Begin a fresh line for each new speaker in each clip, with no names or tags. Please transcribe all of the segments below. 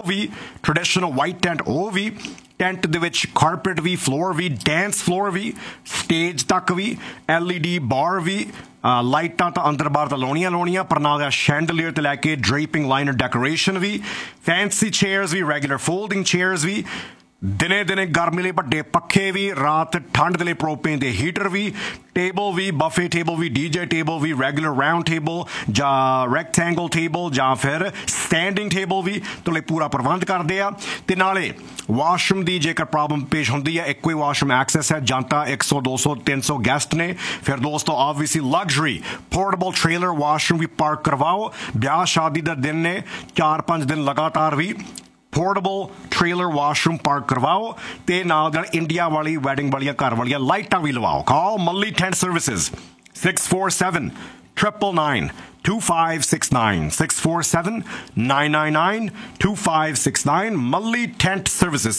ਉਹ ਵੀ traditional white tent, ਉਹ ਵੀ tent ਦੇ ਵਿੱਚ ਕਾਰਪੇਟ ਵੀ, ਫਲੋਰ ਵੀ, ਡੈਂਸ ਫਲੋਰ ਵੀ, ਸਟੇਜ ਤੱਕ ਵੀ, LED ਬਾਰ ਵੀ, ਲਾਈਟਾਂ ਤਾਂ ਅੰਦਰ ਬਾਹਰ ਤਾਂ ਲਾਉਣੀਆਂ ਪਰ ਨਾਲ ਦਾ ਸ਼ੈਂਡਲੀਅਰ ਤੋਂ ਲੈ ਕੇ ਡ੍ਰੇਪਿੰਗ ਲਾਈਨਰ ਡੈਕੋਰੇਸ਼ਨ ਵੀ, ਫੈਂਸੀ ਚੇਅਰਸ ਵੀ, ਰੈਗੂਲਰ ਫੋਲਡਿੰਗ ਚੇਅਰਸ ਵੀ, ਦਿਨੇ ਦਿਨੇ ਗਰਮੀ ਲਈ ਵੱਡੇ ਪੱਖੇ ਵੀ, ਰਾਤ ਠੰਡ ਦੇ ਲਈ ਪ੍ਰੋਪੇਨ ਦੇ ਹੀਟਰ ਵੀ, ਟੇਬਲ ਵੀ, ਬਫੇ ਟੇਬਲ ਵੀ, DJ ਟੇਬਲ ਵੀ, ਰੈਗੂਲਰ ਰਾਊਂਡ ਟੇਬਲ ਜਾਂ ਰੈਕਟੈਂਗਲ ਟੇਬਲ ਜਾਂ ਫਿਰ ਸਟੈਂਡਿੰਗ ਟੇਬਲ ਵੀ ਤੋਂ ਲਈ ਪੂਰਾ ਪ੍ਰਬੰਧ ਕਰਦੇ ਆ। ਤੇ ਨਾਲੇ ਵਾਸ਼ਰੂਮ ਦੀ ਜੇਕਰ ਪ੍ਰੋਬਲਮ ਪੇਸ਼ ਹੁੰਦੀ ਹੈ, ਇੱਕੋ ਹੀ ਵਾਸ਼ਰੂਮ ਐਕਸੈਸ ਹੈ, ਜਾਂ ਤਾਂ 100 200 300 ਗੈਸਟ ਨੇ, ਫਿਰ ਦੋਸਤੋ obviously luxury portable trailer washroom ਵੀ ਪਾਰਕ ਕਰਵਾਓ। ਵਿਆਹ ਸ਼ਾਦੀ ਦਾ ਦਿਨ ਨੇ, 4-5 ਦਿਨ ਲਗਾਤਾਰ ਵੀ ਪੋਰਟੇਬਲ ਟ੍ਰੇਲਰ ਵਾਸ਼ਰੂਮ ਪਾਰਕ ਕਰਵਾਓ ਤੇ ਨਾਲ ਨਾਲ ਇੰਡੀਆ ਵਾਲੀ ਵੈਡਿੰਗ ਵਾਲੀਆਂ ਘਰ ਵਾਲੀਆਂ ਲਾਈਟਾਂ ਵੀ ਲਵਾਓ। ਕਾਲ ਮੱਲੀ ਟੈਂਟ ਸਰਵਿਸਿਜ਼ 647-999-2569 647-999-2569 ਮੱਲੀ ਟੈਂਟ ਸਰਵਿਸਿਜ਼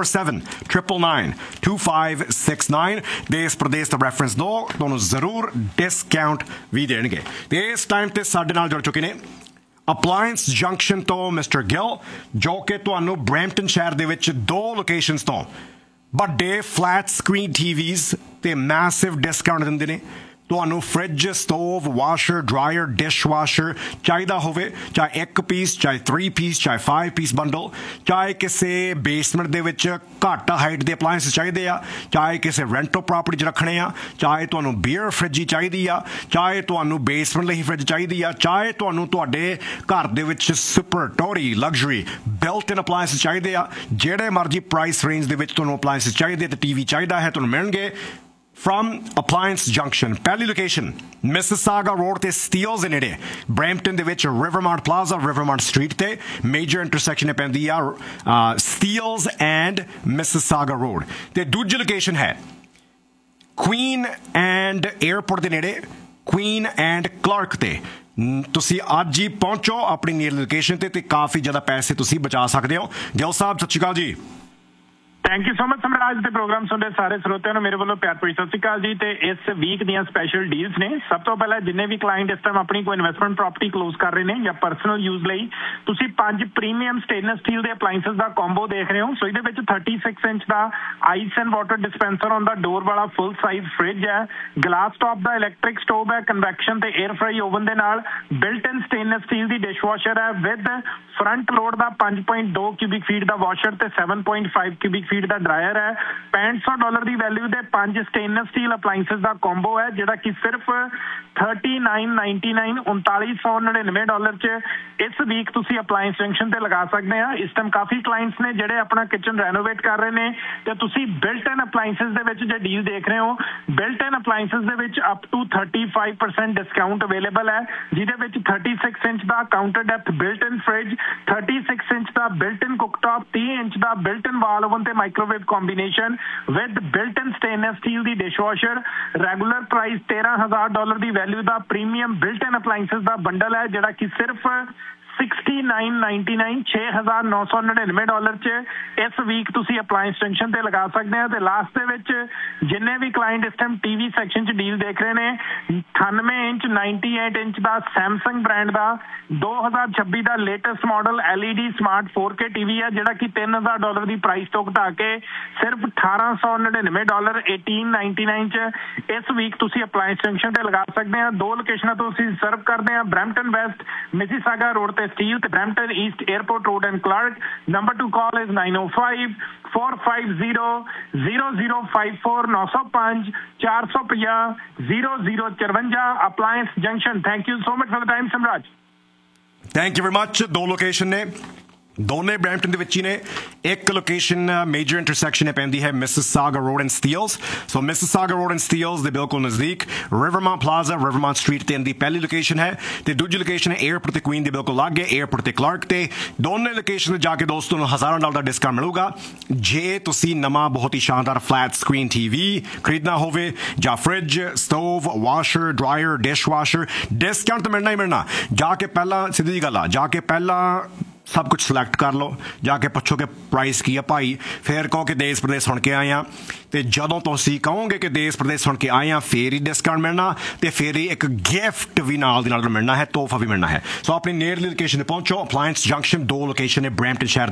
647-999-2569 ਦੇਸ਼ ਪ੍ਰਦੇਸ਼ ਦਾ ਰੈਫਰੈਂਸ ਦਿਓ, ਤੁਹਾਨੂੰ ਜ਼ਰੂਰ ਡਿਸਕਾਊਂਟ ਵੀ ਦੇਣਗੇ। ਤੇ ਇਸ ਟਾਈਮ ਤੇ ਸਾਡੇ ਨਾਲ ਜੁੜ ਚੁੱਕੇ ਨੇ ਅਪਲਾਇੰਸ ਜੰਕਸ਼ਨ ਤੋਂ ਮਿਸਟਰ ਗਿੱਲ, ਜੋ ਕਿ ਤੁਹਾਨੂੰ ਬਰੈਂਪਟਨ ਸ਼ਹਿਰ ਦੇ ਵਿੱਚ 2 ਲੋਕੇਸ਼ਨਸ ਤੋਂ ਵੱਡੇ ਫਲੈਟ ਸਕਰੀਨ TVs ਤੇ ਮੈਸਿਵ ਡਿਸਕਾਊਂਟ ਦਿੰਦੇ ਨੇ। ਤੁਹਾਨੂੰ fridge, stove, washer, dryer, dish washer ਚਾਹੀਦਾ ਹੋਵੇ, ਚਾਹੇ 1 ਪੀਸ, ਚਾਹੇ 3 ਪੀਸ, ਚਾਹੇ 5 ਪੀਸ ਬੰਡਲ, ਚਾਹੇ ਕਿਸੇ ਬੇਸਮੈਂਟ ਦੇ ਵਿੱਚ ਘੱਟ ਹਾਈਟ ਦੇ ਅਪਲਾਇੰਸ ਚਾਹੀਦੇ ਆ, ਚਾਹੇ ਕਿਸੇ ਰੈਂਟਲ ਪ੍ਰਾਪਰਟੀ 'ਚ ਰੱਖਣੇ ਆ, ਚਾਹੇ ਤੁਹਾਨੂੰ ਬੀਅਰ ਫ੍ਰਿਜ ਹੀ ਚਾਹੀਦੀ ਆ, ਚਾਹੇ ਤੁਹਾਨੂੰ ਬੇਸਮੈਂਟ ਲਈ ਫ੍ਰਿਜ ਚਾਹੀਦੀ ਆ, ਚਾਹੇ ਤੁਹਾਨੂੰ ਤੁਹਾਡੇ ਘਰ ਦੇ ਵਿੱਚ ਸੁਪਰ ਟੋਰੀ ਲਗਜ਼ਰੀ ਬਿਲਟ ਇਨ ਅਪਲਾਇੰਸ ਚਾਹੀਦੇ ਆ, ਜਿਹੜੇ ਮਰਜ਼ੀ ਪ੍ਰਾਈਸ ਰੇਂਜ ਦੇ ਵਿੱਚ ਤੁਹਾਨੂੰ ਅਪਲਾਇੰਸ ਚਾਹੀਦੇ ਤੇ TV ਚਾਹੀਦਾ ਹੈ, ਤੁਹਾਨੂੰ ਮਿਲਣਗੇ from Appliance Junction। ਪਹਿਲੀ ਲੋਕੇਸ਼ਨ ਮਿਸਿਸਾਗਾ ਰੋਡ ਤੇ ਸਟੀਲਸ ਦੇ ਨੇੜੇ ਬਰੈਂਪਟਨ ਦੇ ਵਿੱਚ ਰਿਵਰਮਾਰਟ ਪਲਾਜ਼ਾ, ਰਿਵਰਮਾਰਟ ਸਟਰੀਟ ਤੇ ਮੇਜਰ ਇੰਟਰਸੈਕਸ਼ਨ ਪੈਂਦੀ ਆ ਸਟੀਲਸ ਐਂਡ ਮਿਸਿਸਾਗਾ ਰੋਡ। ਤੇ ਦੂਜੀ ਲੋਕੇਸ਼ਨ ਹੈ ਕੁਈਨ ਐਂਡ 에ਅਰਪੋਰਟ ਦੇ ਨੇੜੇ, ਕੁਈਨ ਐਂਡ ਕਲਰਕ ਤੇ। ਤੁਸੀਂ ਅੱਜ ਹੀ ਪਹੁੰਚੋ ਆਪਣੀ ਨੀਅਰ ਲੋਕੇਸ਼ਨ ਤੇ ਕਾਫੀ ਜ਼ਿਆਦਾ ਪੈਸੇ ਤੁਸੀਂ ਬਚਾ ਸਕਦੇ ਹੋ। ਗਿੱਲ ਸਾਹਿਬ ਸਤਿ ਸ਼੍ਰੀ ਅਕਾਲ ਜੀ।
ਥੈਂਕ ਯੂ ਸੋ ਮਚ ਸਮਰਾਜ ਦੇ ਪ੍ਰੋਗਰਾਮ ਸੁਣਦੇ ਸਾਰੇ ਸਰੋਤਿਆਂ ਨੂੰ ਮੇਰੇ ਵੱਲੋਂ ਪਿਆਰ ਭਰੀ ਸਤਿ ਸ਼੍ਰੀ ਅਕਾਲ ਜੀ। ਤੇ ਇਸ ਵੀਕ ਦੀਆਂ ਸਪੈਸ਼ਲ ਡੀਲਸ ਨੇ। ਸਭ ਤੋਂ ਪਹਿਲਾਂ ਜਿੰਨੇ ਵੀ ਕਲਾਇੰਟ ਇਸ ਟਾਈਮ ਆਪਣੀ ਕੋਈ ਇਨਵੈਸਟਮੈਂਟ ਪ੍ਰਾਪਰਟੀ ਕਲੋਜ਼ ਕਰ ਰਹੇ ਨੇ ਜਾਂ ਪਰਸਨਲ ਯੂਜ਼ ਲਈ, ਤੁਸੀਂ 5 ਪ੍ਰੀਮੀਅਮ ਸਟੇਨਲੈਸ ਸਟੀਲ ਦੇ ਅਪਲਾਇੰਸਸ ਦਾ ਕੰਬੋ ਦੇਖ ਰਹੇ ਹੋ। ਸੋ ਇਹਦੇ ਵਿੱਚ 36 inch the ice and water dispenser ਆਉਂਦਾ, ਡੋਰ ਵਾਲਾ ਫੁੱਲ ਸਾਈਜ਼ ਫ੍ਰਿਜ ਹੈ, ਗਲਾਸ ਟਾਪ ਦਾ ਇਲੈਕਟ੍ਰਿਕ ਸਟੋਵ ਹੈ, ਕਨਵੈਕਸ਼ਨ ਤੇ 에ਅਰ ਫਰਾਈ ਓਵਨ ਦੇ ਨਾਲ, ਬਿਲਟ ਇਨ ਸਟੇਨਲੈਸ ਸਟੀਲ ਦੀ ਡਿਸ਼ ਵਾਸ਼ਰ ਹੈ with front load the 5.2 cubic feet the washer ਤੇ 7.5 ਕਿਊਬਿਕ ਫੀਟ ਦਾ dryer ਹੈ। $65 ਦੀ ਵੈਲਿਊ ਦੇ 5 ਸਟੇਨਲੈਸ ਸਟੀਲ ਅਪਲਾਇੰਸਸ ਦਾ ਕੰਬੋ ਹੈ, ਜਿਹੜਾ ਕਿ ਸਿਰਫ $39.99 $3999 ਚ ਇਸ ਵੀਕ ਤੁਸੀਂ ਅਪਲਾਇੰਸ ਜੰਕਸ਼ਨ ਤੇ ਲਗਾ ਸਕਦੇ ਆ। ਇਸ ਟਾਈਮ ਕਾਫੀ ਕਲਾਇੰਟਸ ਨੇ ਜਿਹੜੇ ਆਪਣਾ ਕਿਚਨ ਰੈਨੋਵੇਟ ਕਰ ਰਹੇ ਨੇ ਤੇ ਤੁਸੀਂ ਬਿਲਟ ਇਨ ਅਪਲਾਇੰਸਸ ਦੇ ਵਿੱਚ ਜੇ ਡੀਲ ਦੇਖ ਰਹੇ ਹੋ, ਬਿਲਟ ਇਨ ਅਪਲਾਇੰਸਸ ਦੇ ਵਿੱਚ ਅਪ ਟੂ 35% ਡਿਸਕਾਊਂਟ ਅਵੇਲੇਬਲ ਹੈ, ਜਿਹਦੇ ਵਿੱਚ 36 ਇੰਚ ਦਾ ਕਾਊਂਟਰ ਡੈਪਥ ਬਿਲਟ ਇਨ ਫ੍ਰਿਜ, 36 ਇੰਚ ਦਾ ਬਿਲਟ ਇਨ ਕੁਕਟਾਪ, 30 ਇੰਚ ਦਾ ਬਿਲਟ ਇਨ ਵਾਲ ਓਵਨ ਤੇ microwave combination with built in stainless steel the dish washer. Regular price $13,000 the value the premium built in ਅਪਲਾਇੰਸਸ the bundle ਹੈ, ਜਿਹੜਾ ਕਿ ਸਿਰਫ $69.99 $6,999 ਚ ਇਸ week ਤੁਸੀਂ appliance junction ਤੇ ਲਗਾ ਸਕਦੇ ਆ। ਤੇ ਲਾਸਟ ਦੇ ਵਿੱਚ ਜਿੰਨੇ ਵੀ ਕਲਾਇੰਟ ਇਸ ਟਾਈਮ TV ਸੈਕਸ਼ਨ ਚ ਡੀਲ ਦੇਖ ਰਹੇ ਨੇ, 98 ਇੰਚ 98 ਇੰਚ ਦਾ ਸੈਮਸੰਗ ਬ੍ਰਾਂਡ ਦਾ 2026 ਦਾ latest model LED smart 4K TV ਹੈ, ਜਿਹੜਾ ਕਿ $3,000 ਦੀ ਪ੍ਰਾਈਸ ਤੋਂ ਘਟਾ ਕੇ ਸਿਰਫ $1,899 $1,899 ਚ ਇਸ ਵੀਕ ਤੁਸੀਂ ਅਪਲਾਇੰਸ ਜੰਕਸ਼ਨ ਤੇ ਲਗਾ ਸਕਦੇ ਆ। 2 ਲੋਕੇਸ਼ਨਾਂ ਤੋਂ ਅਸੀਂ ਸਰਵ ਕਰਦੇ ਆ, ਬਰੈਂਪਟਨ ਵੈਸਟ ਮਿਸੀਸਾਗਾ ਰੋਡ ਤੇ ਸਟੀਲ ਤੇ Brampton East airport road and clerk. Number two call is 905-450-0054 905 450 0054 appliance junction. Thank you so much for the time ਸਮਰਾਜ।
Thank you very much. 2 location ਨੇ, ਦੋਨੇ ਬਰੈਂਪਟਨ ਦੇ ਵਿੱਚ ਹੀ ਨੇ। ਇੱਕ ਲੋਕੇਸ਼ਨ ਮੇਜਰ ਇੰਟਰਸੈਕਸ਼ਨ ਪੈਂਦੀ ਹੈ Mississauga road and Steeles. So Mississauga road and Steeles ਦੇ ਬਿਲਕੁਲ ਨਜ਼ਦੀਕ ਰਿਵਰਮਾਰਟ ਪਲਾਜ਼ਾ, ਰਿਵਰਮਾਰਟ ਸਟਰੀਟ ਤੇ ਇਹਦੀ ਪਹਿਲੀ ਲੋਕੇਸ਼ਨ ਹੈ। ਤੇ ਦੂਜੀ ਲੋਕੇਸ਼ਨ ਹੈ 에ਅਰਪੋਰਟ ਤੇ ਕੁਈਨ ਦੇ ਬਿਲਕੁਲ ਲਾਗੇ, 에ਅਰਪੋਰਟ ਤੇ ਕਲਰਕ ਤੇ। ਦੋਨੇ ਲੋਕੇਸ਼ਨ ਤੇ ਜਾ ਕੇ ਦੋਸਤੋ ਨੂੰ $1,000 ਦਾ ਡਿਸਕਾਊਂਟ ਮਿਲੂਗਾ ਜੇ ਤੁਸੀਂ ਨਵਾਂ ਬਹੁਤ ਹੀ ਸ਼ਾਨਦਾਰ ਫਲੈਟ ਸਕਰੀਨ TV ਖਰੀਦਣਾ ਹੋਵੇ ਜਾਂ fridge, stove, washer, dryer, dish washer. Discount ਤਾਂ ਮਿਲਣਾ ਹੀ ਮਿਲਣਾ। ਜਾ ਕੇ ਪਹਿਲਾਂ ਸਿੱਧੀ ਜਿਹੀ ਗੱਲ ਆ, ਜਾ ਕੇ ਪਹਿਲਾਂ ਸਭ ਕੁਝ ਸਿਲੈਕਟ ਕਰ ਲਓ, ਜਾ ਕੇ ਪੁੱਛੋ ਕਿ ਪ੍ਰਾਈਸ ਕੀ ਆ ਭਾਈ, ਫਿਰ ਕਹੋ ਕਿ ਦੇਸ਼ ਪ੍ਰਦੇਸ਼ ਸੁਣ ਕੇ ਆਏ ਆ। ਤੇ ਜਦੋਂ ਤੁਸੀਂ ਕਹੋਗੇ ਕਿ ਦੇਸ਼ ਪ੍ਰਦੇਸ਼ ਸੁਣ ਕੇ ਆਏ ਆ, ਫੇਰ ਹੀ ਡਿਸਕਾਊਂਟ ਮਿਲਣਾ ਤੇ ਫੇਰ ਹੀ ਇੱਕ ਗਿਫਟ ਵੀ ਨਾਲ ਦੀ ਨਾਲ ਮਿਲਣਾ ਹੈ, ਤੋਹਫਾ ਵੀ ਮਿਲਣਾ ਹੈ। ਸੋ ਆਪਣੀ ਨੇੜਲੀ ਲੋਕੇਸ਼ਨ ਤੇ ਪਹੁੰਚੋ। ਅਪਲਾਇੰਸ ਜੰਕਸ਼ਨ 2 ਲੋਕੇਸ਼ਨ ਹੈ ਬਰੈਂਪਟਨ ਸ਼ਹਿਰ